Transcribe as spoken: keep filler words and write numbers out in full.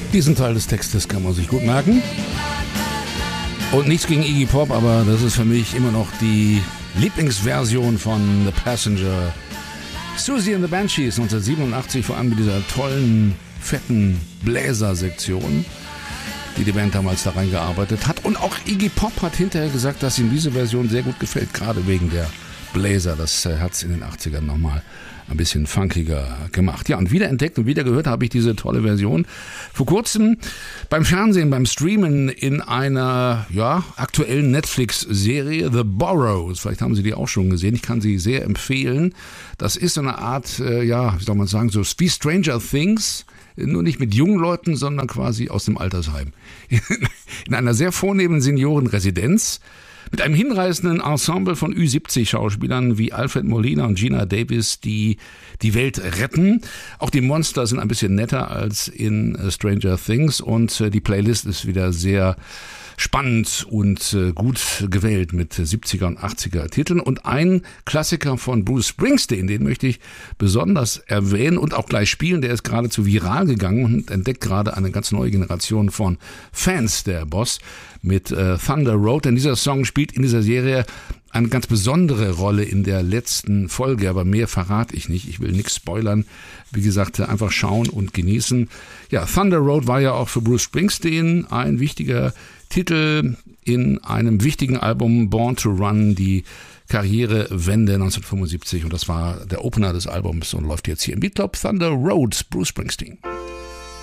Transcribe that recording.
Diesen Teil des Textes kann man sich gut merken. Und nichts gegen Iggy Pop, aber das ist für mich immer noch die Lieblingsversion von The Passenger. Siouxsie and the Banshees neunzehnhundertsiebenundachtzig, vor allem mit dieser tollen, fetten Bläsersektion, die die Band damals da reingearbeitet hat. Und auch Iggy Pop hat hinterher gesagt, dass ihm diese Version sehr gut gefällt, gerade wegen der Bläser. Das hat es in den achtzigern nochmal ein bisschen funkiger gemacht. Ja, und wieder entdeckt und wieder gehört habe ich diese tolle Version vor kurzem beim Fernsehen, beim Streamen in einer ja, aktuellen Netflix-Serie, The Burrows. Vielleicht haben Sie die auch schon gesehen. Ich kann sie sehr empfehlen. Das ist so eine Art, äh, ja, wie soll man sagen, so wie Stranger Things, nur nicht mit jungen Leuten, sondern quasi aus dem Altersheim. In einer sehr vornehmen Seniorenresidenz mit einem hinreißenden Ensemble von Ü siebzig Schauspielern wie Alfred Molina und Gina Davis, die die Welt retten. Auch die Monster sind ein bisschen netter als in Stranger Things und die Playlist ist wieder sehr spannend und gut gewählt mit siebziger und achtziger Titeln. Und ein Klassiker von Bruce Springsteen, den möchte ich besonders erwähnen und auch gleich spielen. Der ist geradezu viral gegangen und entdeckt gerade eine ganz neue Generation von Fans, der Boss, mit äh, Thunder Road. Denn dieser Song spielt in dieser Serie eine ganz besondere Rolle in der letzten Folge, aber mehr verrate ich nicht. Ich will nichts spoilern. Wie gesagt, einfach schauen und genießen. Ja, Thunder Road war ja auch für Bruce Springsteen ein wichtiger Titel in einem wichtigen Album, Born to Run, die Karrierewende neunzehnhundertfünfundsiebzig. Und das war der Opener des Albums und läuft jetzt hier im Beat Club. Thunder Road, Bruce Springsteen.